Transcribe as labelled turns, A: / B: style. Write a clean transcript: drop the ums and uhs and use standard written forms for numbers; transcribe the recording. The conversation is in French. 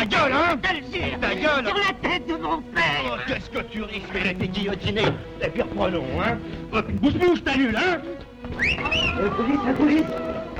A: gueule, hein?
B: D'Alger,
A: Ta gueule!
B: sur la tête de mon père!
A: Oh, qu'est-ce que tu risques d'être guillotiné? Et puis reprenons, hein? Bouge-bouge, t'as nul, hein?
B: La police!